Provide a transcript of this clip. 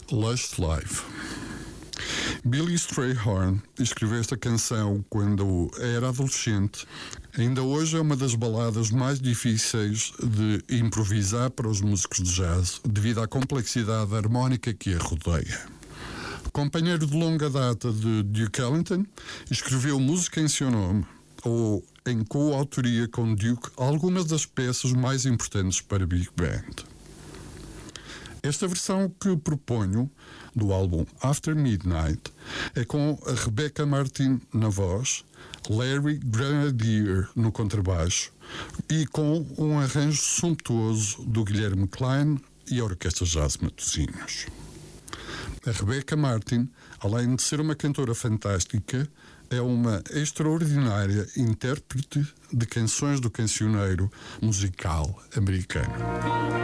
Lush Life. Billy Strayhorn escreveu esta canção quando era adolescente. Ainda hoje é uma das baladas mais difíceis de improvisar para os músicos de jazz, devido à complexidade harmónica que a rodeia. Companheiro de longa data de Duke Ellington, escreveu música em seu nome, ou em coautoria com Duke, algumas das peças mais importantes para Big Band. Esta versão que proponho, do álbum After Midnight, é com a Rebecca Martin na voz, Larry Grenadier no contrabaixo e com um arranjo sumptuoso do Guilherme Klein e a Orquestra Jazz Matosinhos. A Rebecca Martin, além de ser uma cantora fantástica, é uma extraordinária intérprete de canções do cancioneiro musical americano.